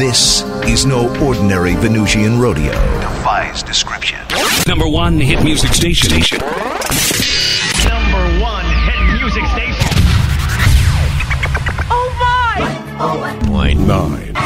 This is no ordinary Venusian rodeo. Defies description. Number one hit music station. Number one hit music station. Oh my! 9.